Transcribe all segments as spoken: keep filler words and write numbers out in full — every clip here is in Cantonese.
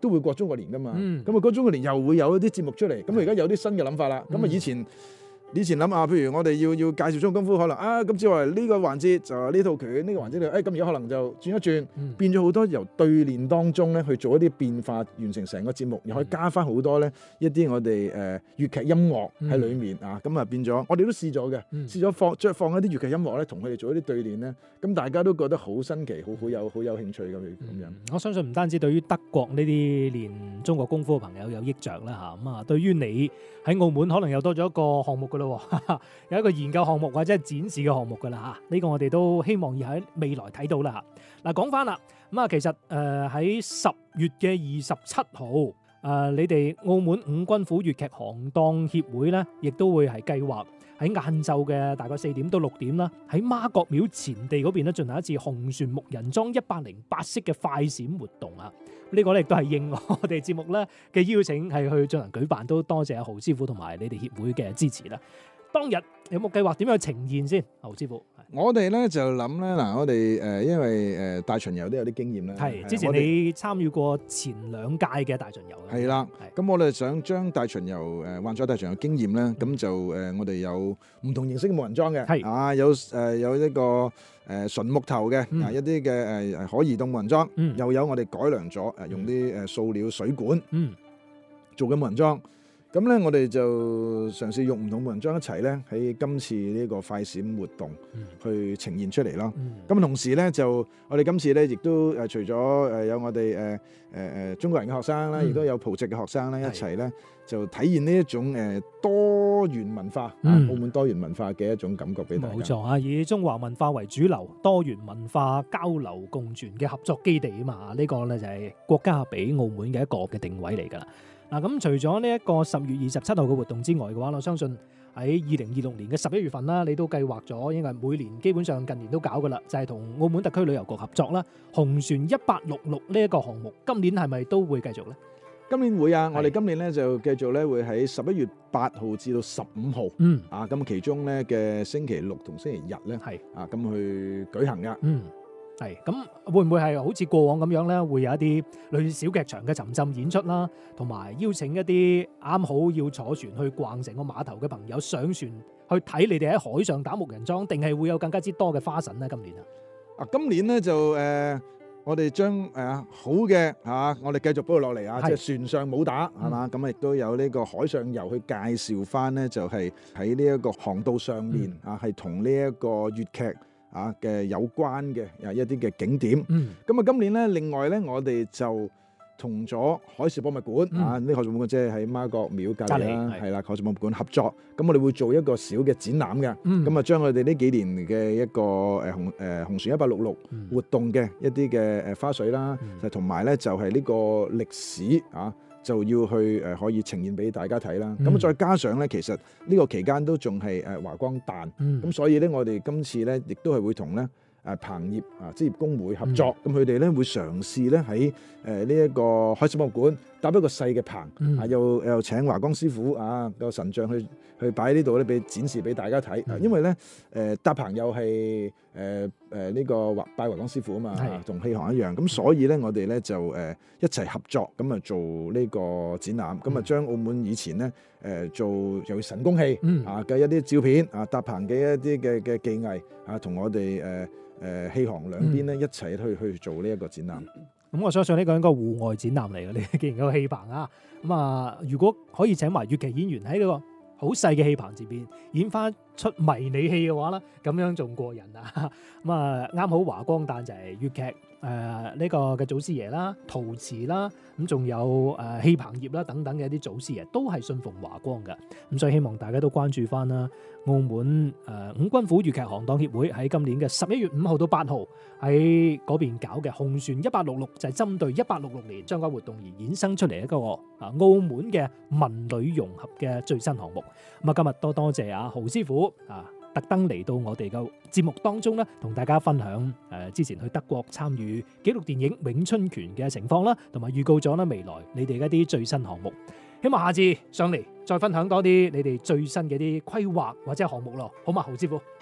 都會過中國年噶嘛。 嗯咁啊過中國年又會有一啲節目出嚟，咁而家有啲新嘅諗法啦。咁啊、 嗯以前。以前諗下，譬如我哋要要介紹中國功夫，可能啊咁之後呢個環節就係呢套拳，呢、呢個環節就誒咁而家可能就轉一轉， 嗯變咗好多由對練當中咧去做一啲變化，完成成個節目，又可以加翻好多咧一啲我哋誒粵劇音樂喺裡面、嗯、啊，咁啊變咗，我哋都試咗嘅， 嗯、 試咗放將放一啲粵劇音樂咧，同佢哋做一啲對練咧，咁大家都覺得好新奇，好好有好有興趣咁樣。 嗯、我相信唔單止對於德國呢啲練中國功夫嘅朋友有益着啦嚇，咁啊對於你喺澳門可能又多咗一個項目噶咯喎。有一個研究項目或者係展示嘅項目㗎啦嚇，呢個我哋都希望要喺未來睇到啦嚇。嗱講翻啦，咁啊其實誒喺十月嘅二十七號，誒、呃、你哋澳門五軍府粵劇行當協會咧，亦都會係計劃喺晏晝嘅大概四點到六點啦，喺媽閣廟前地嗰邊咧進行一次紅船木人樁一百零八式嘅快閃活動啊！呢、這個咧亦都係應我哋節目咧嘅邀請係去進行舉辦，都多謝阿豪師傅同埋你哋協會嘅支持啦。當日有冇計劃點樣呈現先？侯師傅， 我哋咧就諗咧嗱，我哋誒因為誒大巡遊都有啲經驗啦。 係之前你參與過前兩屆嘅大巡遊啦。係啦，咁我哋想將大巡遊誒幻彩大巡遊經驗咧，咁、嗯、就誒我哋有唔同形式嘅木人樁嘅，係啊有誒有一個誒純木頭嘅啊、嗯、一啲嘅誒可移動木人樁，嗯、又有我哋改良咗誒用啲誒塑料水管嗯做嘅木人樁。咁咧，我哋就嘗試用唔同木人樁一齊咧，喺今次呢個快閃活動去呈現出嚟咯。咁、嗯、同時咧，就我哋今次咧，亦都誒除咗誒有我哋誒誒誒中國人嘅學生啦，亦、嗯、都有葡籍嘅學生咧一齊咧，就體現呢一種誒多元文化、嗯、啊，澳門多元文化嘅一種感覺俾大家。冇錯啊，以中華文化為主流，多元文化交流共存嘅合作基地啊嘛，呢、呢個咧就係國家俾澳門嘅一個嘅定位嚟㗎啦。嗱，咁除咗呢一個十月二十七號嘅活動之外嘅話，我相信喺二零二六年嘅十一月份啦，你都計劃咗，應該每年基本上近年都搞噶啦，就係、是、同澳門特區旅遊局合作啦，紅船一八六六呢一個項目，今年係咪都會繼續咧？今年會啊，我哋今年咧就繼續咧會喺十一月八號至到十五號，嗯啊，咁其中咧嘅星期六同星期日咧係啊咁去舉行噶，嗯。係咁，會唔會係好似過往咁樣咧？會有一啲類似小劇場嘅沉浸演出啦，同埋邀請一啲啱好要坐船去逛成個碼頭嘅朋友上船去睇你哋喺海上打木人樁，定係會有更加之多嘅花神咧？今年啊，啊今年咧就誒、呃，我哋將誒好嘅嚇，我哋繼續保留落嚟啊，即係船上武打係嘛，咁亦都有呢個海上遊去介紹翻咧，就係喺呢一個航道上面啊，係同呢一個粵劇啊嘅有關嘅啊一啲嘅景點，咁、嗯、啊今年咧，另外咧，我哋就同咗海事博物館、嗯、啊，呢、這個海事博物館即係喺媽閣廟隔離啦，係啦，海事博物館合作，咁我哋會做一個小嘅展覽嘅，咁、嗯、啊將佢哋呢幾年嘅一個誒紅誒紅船一八六六活動嘅一啲嘅誒花絮啦，就同埋咧就係、是、呢個歷史啊。就要去誒可以呈現俾大家睇啦，咁、嗯、再加上咧，其實呢個期間都仲係誒華光誕，咁、嗯、所以咧我哋今次咧亦都係會同咧誒棚業啊職業工會合作，咁佢哋咧會嘗試咧喺誒呢一個海事博物館搭一個細嘅棚，嗯、啊又又請華光師傅啊個神像去去擺喺呢度咧，俾展示俾大家睇、嗯。因為咧誒、呃、搭棚又係誒誒呢個華拜華光師傅啊嘛，同戲行一樣，咁所以咧我哋咧就誒、呃、一齊合作，咁啊做呢個展覽，咁啊將澳門以前咧誒、呃、做有神功戲、嗯、啊嘅一啲照片啊搭棚嘅一啲嘅嘅技藝啊，同我哋誒誒戲行兩邊咧一齊去去做呢一個展覽。咁、嗯、我相信呢個應該戶外展覽嚟嘅，你既然有個戲棚啊，咁啊如果可以請埋粵劇演員喺呢個好細嘅戲棚前邊演翻出迷你戲嘅話咧，咁樣仲過癮啊！咁啊啱好華光誕就係粵劇誒呢、呃這個嘅祖師爺啦、陶瓷啦，咁仲有誒戲棚業啦等等嘅一啲祖師爺都係信奉華光嘅，咁所以希望大家都關注翻啦。澳門誒、呃、五軍府粵劇行當協會喺今年嘅十一月五號到八號喺嗰邊搞嘅紅船一八六六就係針對一八六六年相關活動而衍生出嚟一個啊澳門嘅文旅融合嘅最新項目。咁啊今日多多謝阿豪師傅啊特登嚟到我哋嘅節目當中咧，同大家分享誒、呃、之前去德國參與紀錄電影《詠春拳》嘅情況啦，同埋預告咗咧未來你哋一啲最新項目。希望下次上嚟再分享多啲你哋最新嘅啲規劃或者項目咯，好嘛，豪師傅？好，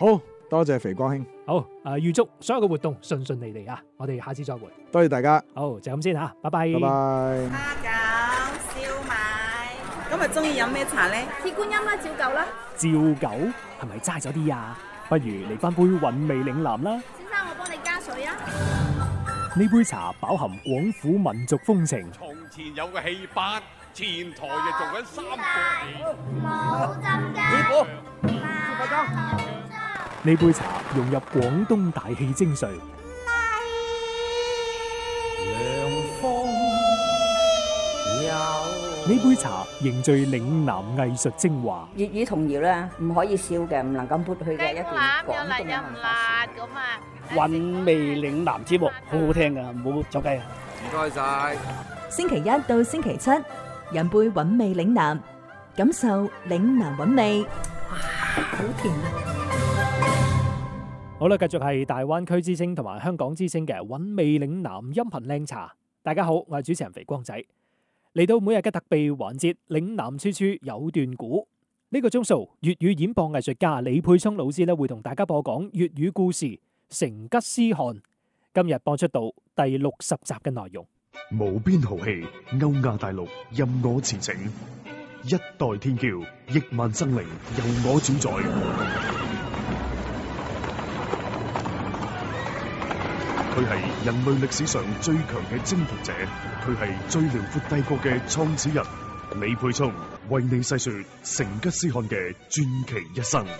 多謝肥光兄。 好，誒預祝所有嘅活動順順利利啊！我哋下次再會。 多謝大家。 好，就咁先嚇，拜拜。 拜拜。 蝦餃、燒賣，今日中意飲咩茶咧？ 鐵觀音啦，照舊啦。 照舊係咪齋咗啲啊？不如嚟翻杯韻味嶺南啦。 先生，我幫你加水啊。 呢杯茶飽含廣府民族風情。 從前有個戲班，前台就做緊三個戲。 冇浸㗎。 師傅， 快裝。 呢杯茶融入廣東大氣精髓。呢杯茶凝聚嶺南藝術精華。 粵語童謠咧，唔可以笑嘅，唔能夠抹去嘅一段廣東嘅文化。 咁啊！ 韻味嶺南節目好好聽噶，唔好走雞啊！ 唔該晒。 星期一到星期七，飲杯韻味嶺南，感受嶺南韻味。哇，好甜啊！ 好啦，繼續係大灣區之聲同埋香港之聲嘅韻味嶺南音頻靚茶。大家好，我係主持人肥光仔。嚟到每日嘅特備環節，嶺南處處有段古。呢個鐘數，粵語演播藝術家李沛聰老師咧會同大家播講粵語故事《成吉思汗》。今日播出到第六十集嘅內容。 無邊豪氣，歐亞大陸任我馳騁，一代天驕，億萬生靈由我主宰。佢係人類歷史上最強嘅征服者，佢係最遼闊帝國嘅創始人。李沛聰為你細說成吉思汗嘅傳奇一生。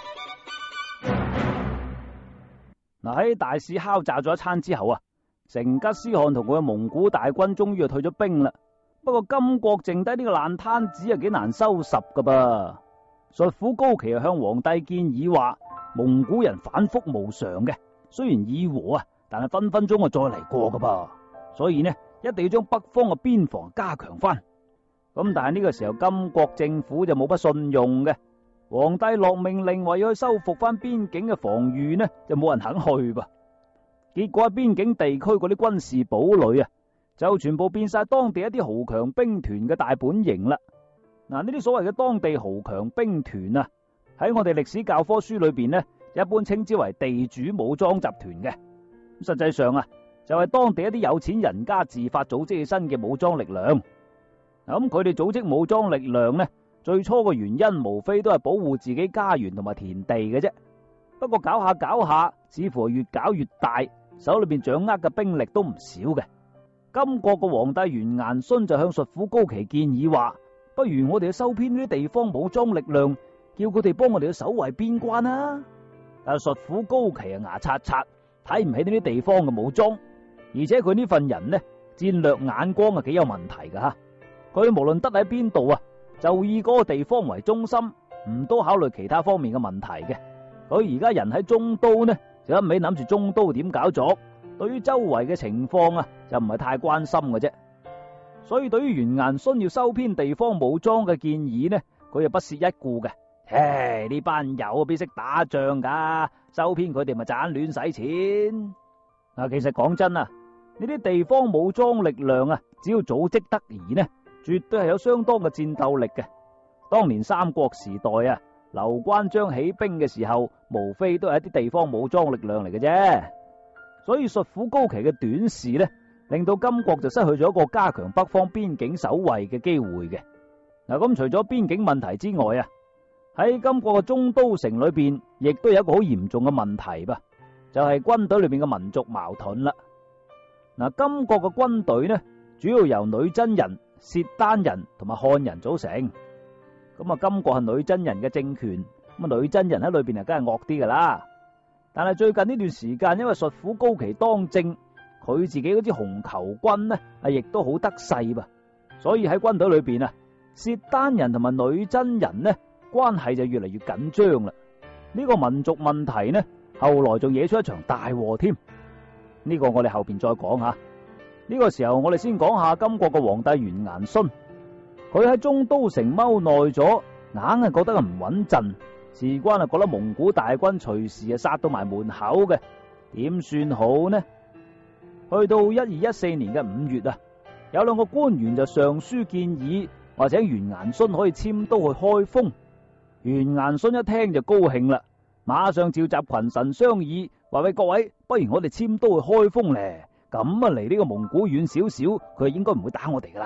嗱，喺大肆敲詐咗一餐之後啊，成吉思汗同佢嘅蒙古大軍終於退咗兵啦。不過金國剩低呢個爛攤子啊，幾難收拾噶噃。術虎高奇啊向皇帝建議話，蒙古人反覆無常嘅，雖然議和啊，但係分分鐘啊再嚟過噶噃，所以呢一定要將北方嘅邊防加強翻。咁但係呢個時候金國政府就冇乜信用嘅，皇帝落命令話要去修復翻邊境嘅防禦呢，就冇人肯去噃。結果喺邊境地區嗰啲軍事堡壘啊，就全部變晒當地一啲豪強兵團嘅大本營啦。嗱，呢啲所謂嘅當地豪強兵團啊，喺我哋歷史教科書裏邊呢，一般稱之為地主武裝集團嘅。實際上啊，就係當地一啲有錢人家自發組織起身嘅武裝力量。咁佢哋組織武裝力量呢，最初嘅原因無非都係保護自己家園同埋田地嘅啫。不過搞下搞下，似乎越搞越大，手裏邊掌握嘅兵力都唔少嘅。金國嘅皇帝完顏孫就向術虎高奇建議話，不如我哋去收編呢啲地方武裝力量，叫佢哋幫我哋去守衛邊關啊！但係術虎高奇啊牙刷刷，睇唔起呢啲地方嘅武裝，而且佢呢份人呢，戰略眼光啊幾有問題噶吓。佢無論得喺邊度啊，就以嗰個地方為中心，唔多考慮其他方面嘅問題嘅。佢而家人喺中都呢，就一味諗住中都點搞作，對於周圍嘅情況啊，就唔係太關心嘅啫。所以對於完顏孫要收編地方武裝嘅建議呢，佢又不屑一顧嘅。唉，呢班友邊識打仗噶，收編佢哋咪盞亂使錢。嗱，其實講真啊，呢啲地方武裝力量啊，只要組織得宜呢，絕對係有相當嘅戰鬥力嘅。當年三國時代啊，劉關張起兵嘅時候，無非都係一啲地方武裝力量嚟嘅啫。所以術虎高奇嘅短視呢，令到金國就失去咗一個加強北方邊境守衛嘅機會嘅。嗱，咁除咗邊境問題之外啊，喺金國嘅中都城裏邊，亦都有一個好嚴重嘅問題噃，就係軍隊裏邊嘅民族矛盾啦。嗱，金國嘅軍隊呢，主要由女真人、契丹人同埋漢人組成。咁啊，金國係女真人嘅政權，咁啊，女真人喺裏邊啊，梗係惡啲噶啦。但係最近呢段時間，因為術虎高奇當政，佢自己嗰支紅球軍呢，啊，亦都好得勢噃，所以喺軍隊裏邊啊，契丹人同埋女真人呢，關係就越嚟越緊張啦。呢個民族問題呢，後來仲惹出一場大禍添。呢個我哋後邊再講下。呢個時候我哋先講下金國嘅皇帝完顏孫。佢喺中都城踎耐咗，硬係覺得唔穩陣，事關啊覺得蒙古大軍隨時啊殺到埋門口嘅，點算好呢？去到一二一四年嘅五月啊，有兩個官員就上書建議，或者完顏孫可以遷都去開封。完顏孫一聽就高興啦， 馬上召集群臣商議，話喂各位，不如我哋遷都去開封咧。咁啊，離呢個蒙古遠少少，佢應該唔會打我哋噶啦。